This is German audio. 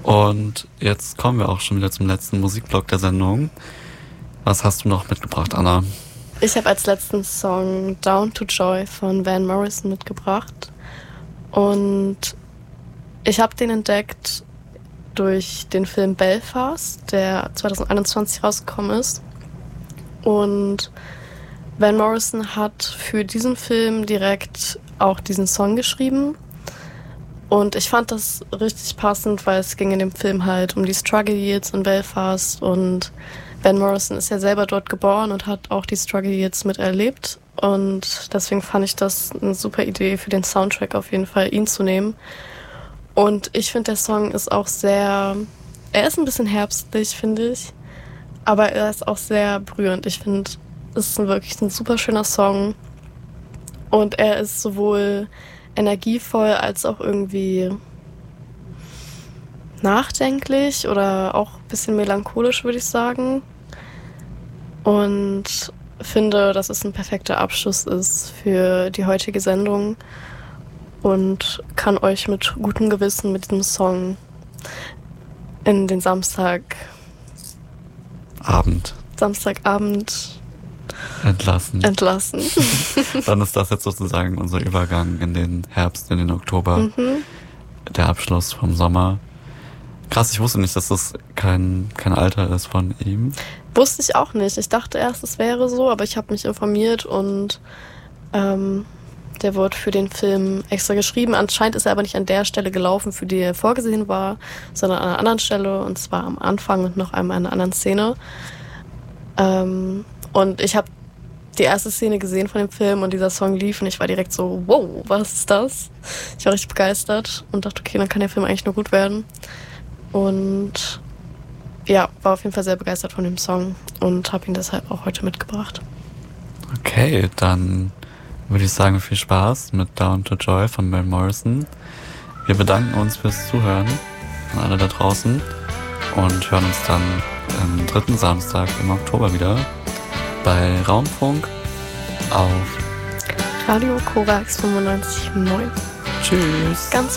Und jetzt kommen wir auch schon wieder zum letzten Musikblock der Sendung. Was hast du noch mitgebracht, Anna? Ich habe als letzten Song Down to Joy von Van Morrison mitgebracht. Und ich habe den entdeckt durch den Film Belfast, der 2021 rausgekommen ist. Und Van Morrison hat für diesen Film direkt auch diesen Song geschrieben. Und ich fand das richtig passend, weil es ging in dem Film halt um die Struggle Years in Belfast. Und Van Morrison ist ja selber dort geboren und hat auch die Struggle Years miterlebt. Und deswegen fand ich das eine super Idee für den Soundtrack auf jeden Fall, ihn zu nehmen. Und ich finde, der Song ist auch er ist ein bisschen herbstlich, finde ich. Aber er ist auch sehr berührend. Ich finde, es ist wirklich ein super schöner Song. Und er ist sowohl energievoll als auch irgendwie nachdenklich oder auch ein bisschen melancholisch, würde ich sagen. Und finde, dass es ein perfekter Abschluss ist für die heutige Sendung und kann euch mit gutem Gewissen mit diesem Song in den Samstagabend entlassen. Dann ist das jetzt sozusagen unser Übergang in den Herbst, in den Oktober. Der Abschluss vom Sommer. Krass, ich wusste nicht, dass das kein Alter ist von ihm. Wusste ich auch nicht. Ich dachte erst, es wäre so, aber ich habe mich informiert und der wurde für den Film extra geschrieben. Anscheinend ist er aber nicht an der Stelle gelaufen, für die er vorgesehen war, sondern an einer anderen Stelle, und zwar am Anfang und noch einmal in einer anderen Szene. Und ich habe die erste Szene gesehen von dem Film und dieser Song lief und ich war direkt so, wow, was ist das? Ich war richtig begeistert und dachte, okay, dann kann der Film eigentlich nur gut werden. Und ja, war auf jeden Fall sehr begeistert von dem Song und habe ihn deshalb auch heute mitgebracht. Okay, dann würde ich sagen, viel Spaß mit Down to Joy von Van Morrison. Wir bedanken uns fürs Zuhören an alle da draußen und hören uns dann am 3. Samstag im Oktober wieder bei Raumfunk auf Radio Korax 95.9. Tschüss. Ganz